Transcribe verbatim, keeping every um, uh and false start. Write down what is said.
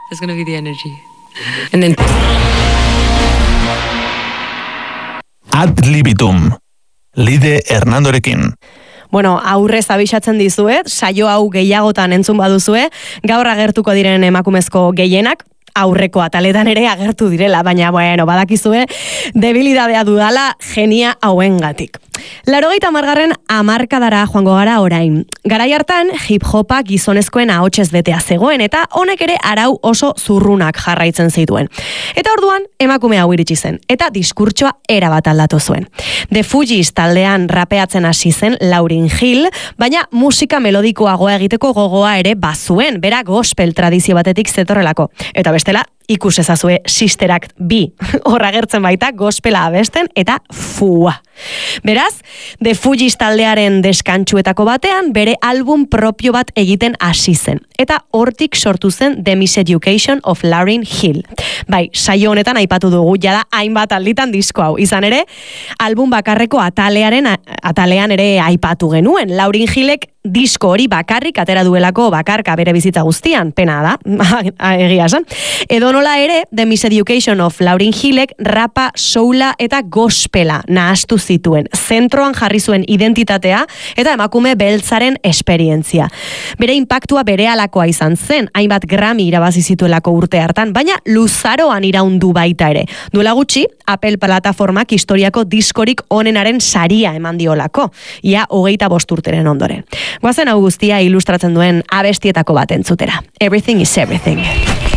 That's going to be the energy. And then... Ad libitum. Lide Hernandorekin. Bueno, aurrez abixatzen dizuet, saio hau gehiagotan entzun baduzue, gaur agertuko diren emakumezko gehienak, aurreko ataletan ere agertu direla, baina, bueno, badakizue, debilidadea dudala genia hauengatik. Laurogeita hamargarren hamarkadara joango gara orain. Garai hartan, hip-hopa gizonezkoen ahotsez betea zegoen, eta honek ere arau oso zurrunak jarraitzen zituen. Eta orduan, emakume hau iritsi zen, eta diskurtsoa erabat aldatu zuen. The Fugees taldean rapeatzen hasi zen Lauryn Hill, baina musika melodikoagoa egiteko gogoa ere bazuen, bera gospel tradizio batetik zetorrelako. Eta bestela, ikus ezazue Sisterak bi. Hor agertzen baita gospela abesten eta fua. Beraz, The Fugees taldearen deskantsuetako batean bere album propio bat egiten hasi zen. Eta hortik sortu zen The Miseducation of Lauryn Hill. Bai, saio honetan aipatu dugu jada hainbat alditan disko hau. Izan ere, album bakarreko atalearen atalean ere aipatu genuen. Lauryn Hillek disko hori bakarrik atera duelako bakarka bere bizitza guztian, pena da, egia esan. Edo nola ere, The Miseducation of Lauryn Hillek rapa, soula eta gospela nahastu zituen. Zentroan jarri zuen identitatea eta emakume beltzaren esperientzia. Bere inpaktua berehalakoa izan zen, hainbat Grammy irabazi zituelako urte hartan, baina luzaroan iraundu baita ere. Duela gutxi, Apple plataformak historiako diskorik onenaren saria eman diolako, ia hogeita bost urteren ondoren. Guazen hau guztia ilustratzen duen abestietako bat entzutera. Everything is everything.